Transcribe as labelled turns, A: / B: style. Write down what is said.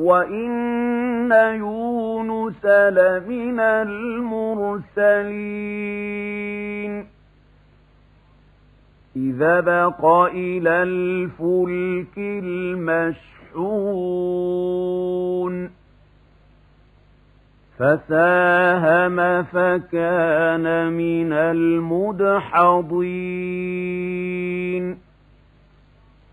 A: وإن يونس لمن المرسلين إذا بق إلى الفلك المشحون فساهم فكان من المدحضين